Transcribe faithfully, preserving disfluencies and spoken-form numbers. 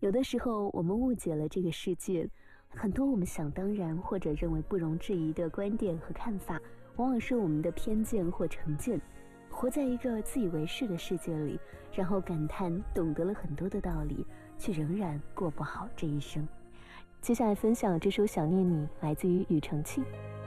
有的时候，我们误解了这个世界，很多我们想当然或者认为不容置疑的观点和看法，往往是我们的偏见或成见。活在一个自以为是的世界里，然后感叹懂得了很多的道理，却仍然过不好这一生。接下来分享这首《想念你》，来自于庾澄庆。